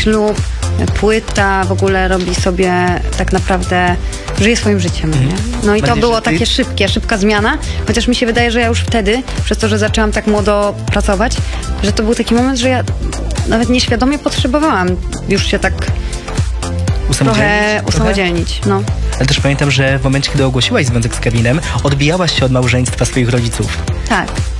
ślub, płyta, w ogóle robi sobie tak naprawdę, żyje swoim życiem, nie? No i to Bardziej było szybki? takie szybka zmiana, chociaż mi się wydaje, że ja już wtedy, przez to, że zaczęłam tak młodo pracować, że to był taki moment, że ja nawet nieświadomie potrzebowałam już się tak trochę usamodzielnić. No. Ale też pamiętam, że w momencie, kiedy ogłosiłaś związek z Kevinem, odbijałaś się od małżeństwa swoich rodziców. Tak.